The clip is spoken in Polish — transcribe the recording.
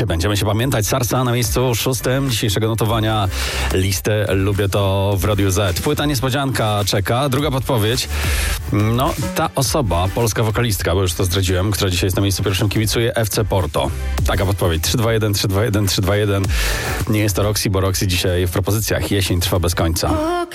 Czy będziemy się pamiętać? Sarsa na miejscu 6 dzisiejszego notowania listy Lubię to w Radiu Z. Płyta niespodzianka czeka. Druga podpowiedź. No, ta osoba, polska wokalistka, bo już to zdradziłem, która dzisiaj jest na miejscu pierwszym, kibicuje FC Porto. Taka podpowiedź. 3-2-1, 3-2-1, 3-2-1. Nie jest to Roxy, bo Roxy dzisiaj w propozycjach. Jesień trwa bez końca.